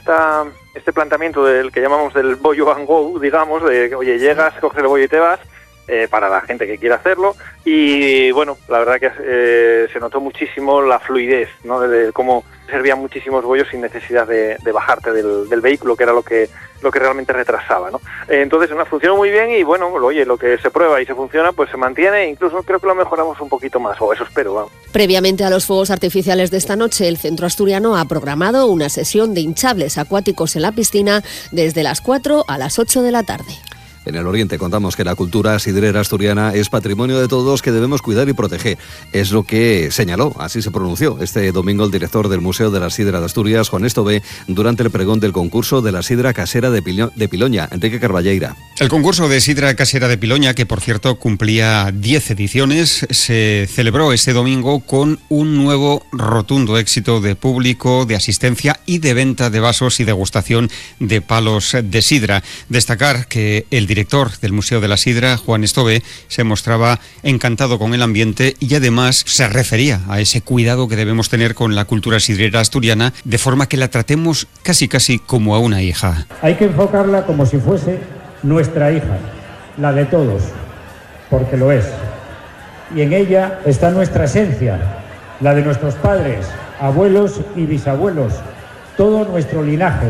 este planteamiento del que llamamos del bollo and go, digamos, de oye, llegas, coges el bollo y te vas, para la gente que quiera hacerlo, y bueno, la verdad que se notó muchísimo la fluidez, ¿no? De cómo servían muchísimos bollos sin necesidad de bajarte del vehículo, que era lo que realmente retrasaba, ¿no? Entonces funcionó muy bien y bueno, oye, lo que se prueba y se funciona, pues se mantiene, e incluso creo que lo mejoramos un poquito más, o eso espero, vamos. Previamente a los fuegos artificiales de esta noche, el Centro Asturiano ha programado una sesión de hinchables acuáticos en la piscina desde las 4 a las 8 de la tarde. En el Oriente contamos que la cultura sidrera asturiana es patrimonio de todos que debemos cuidar y proteger. Es lo que señaló, así se pronunció este domingo el director del Museo de la Sidra de Asturias, Juan Estové, durante el pregón del concurso de la sidra casera de Piloña. Enrique Carballeira. El concurso de sidra casera de Piloña, que por cierto cumplía 10 ediciones, se celebró este domingo con un nuevo rotundo éxito de público, de asistencia y de venta de vasos y degustación de palos de sidra. Destacar que el director del Museo de la Sidra, Juan Estové, se mostraba encantado con el ambiente y además se refería a ese cuidado que debemos tener con la cultura sidrera asturiana, de forma que la tratemos casi como a una hija. Hay que enfocarla como si fuese nuestra hija, la de todos, porque lo es. Y en ella está nuestra esencia, la de nuestros padres, abuelos y bisabuelos, todo nuestro linaje.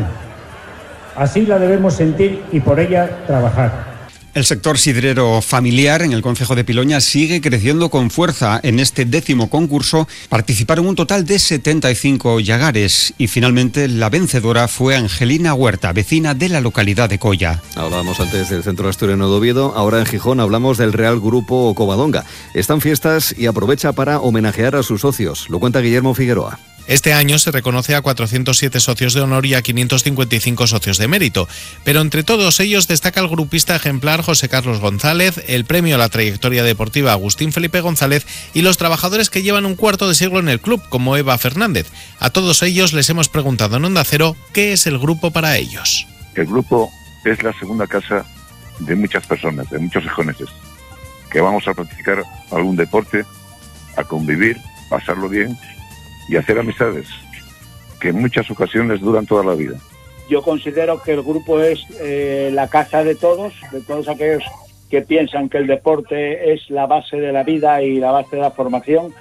Así la debemos sentir y por ella trabajar. El sector sidrero familiar en el concejo de Piloña sigue creciendo con fuerza. En este 10º concurso participaron un total de 75 llagares y finalmente la vencedora fue Angelina Huerta, vecina de la localidad de Colla. Hablábamos antes del Centro Asturiano de Oviedo, ahora en Gijón hablamos del Real Grupo Covadonga. Están fiestas y aprovecha para homenajear a sus socios. Lo cuenta Guillermo Figueroa. Este año se reconoce a 407 socios de honor y a 555 socios de mérito, pero entre todos ellos destaca el grupista ejemplar José Carlos González, el premio a la trayectoria deportiva Agustín Felipe González y los trabajadores que llevan un cuarto de siglo en el club, como Eva Fernández. A todos ellos les hemos preguntado en Onda Cero qué es el grupo para ellos. El grupo es la segunda casa de muchas personas, de muchos gijoneses, que vamos a practicar algún deporte, a convivir, pasarlo bien y hacer amistades que en muchas ocasiones duran toda la vida. Yo considero que el grupo es la casa de todos aquellos que piensan que el deporte es la base de la vida y la base de la formación,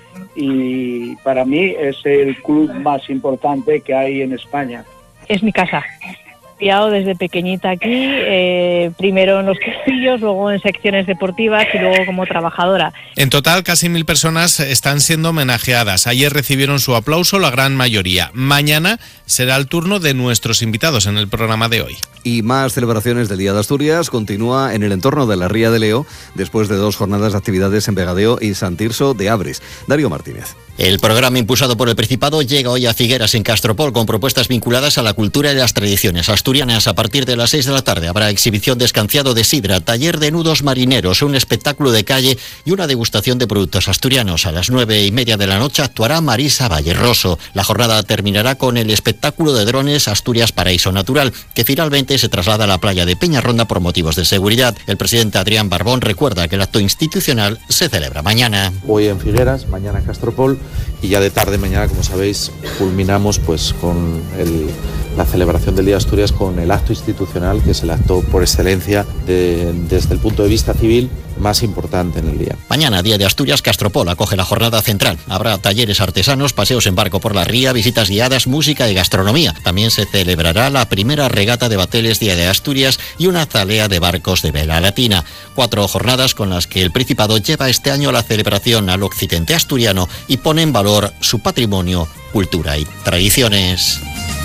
y para mí es el club más importante que hay en España. Es mi casa. He criado desde pequeñita aquí, primero en los castillos, luego en secciones deportivas y luego como trabajadora. En total, casi 1.000 personas están siendo homenajeadas. Ayer recibieron su aplauso la gran mayoría. Mañana será el turno de nuestros invitados en el programa de hoy. Y más celebraciones del Día de Asturias continúa en el entorno de la Ría de Leo, después de 2 jornadas de actividades en Vegadeo y Sant Tirso de Abres. Darío Martínez. El programa impulsado por el Principado llega hoy a Figueras, en Castropol, con propuestas vinculadas a la cultura y las tradiciones asturianas. A partir de las 6 de la tarde habrá exhibición de escanciado de sidra, taller de nudos marineros, un espectáculo de calle y una degustación de productos asturianos. A las 9:30 de la noche actuará Marisa Valleroso. La jornada terminará con el espectáculo de drones Asturias Paraíso Natural, que finalmente se traslada a la playa de Peñarronda por motivos de seguridad. El presidente Adrián Barbón recuerda que el acto institucional se celebra mañana. Hoy en Figueras, mañana en Castropol, y ya de tarde mañana, como sabéis, culminamos pues con la celebración del Día de Asturias con el acto institucional, que es el acto por excelencia desde el punto de vista civil más importante en el día. Mañana, Día de Asturias, Castropol acoge la jornada central. Habrá talleres artesanos, paseos en barco por la ría, visitas guiadas, música y gastronomía. También se celebrará la primera regata de bateles Día de Asturias y una zalea de barcos de vela latina. 4 jornadas con las que el Principado lleva este año la celebración al occidente asturiano y pone en valor su patrimonio, cultura y tradiciones.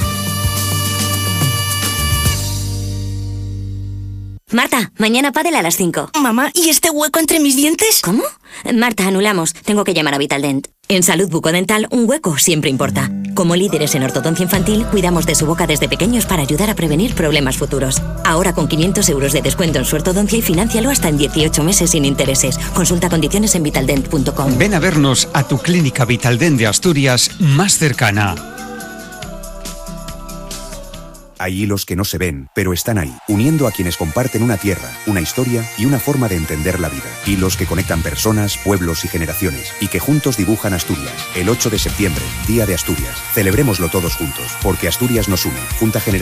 Marta, mañana pádel a las 5. Mamá, ¿y este hueco entre mis dientes? ¿Cómo? Marta, anulamos. Tengo que llamar a Vitaldent. En Salud Bucodental, un hueco siempre importa. Como líderes en ortodoncia infantil, cuidamos de su boca desde pequeños para ayudar a prevenir problemas futuros. Ahora con 500 euros de descuento en su ortodoncia y financialo hasta en 18 meses sin intereses. Consulta condiciones en vitaldent.com. Ven a vernos a tu clínica Vitaldent de Asturias más cercana. Hay hilos que no se ven, pero están ahí, uniendo a quienes comparten una tierra, una historia y una forma de entender la vida. Hilos que conectan personas, pueblos y generaciones, y que juntos dibujan Asturias. El 8 de septiembre, Día de Asturias. Celebrémoslo todos juntos, porque Asturias nos une. Junta General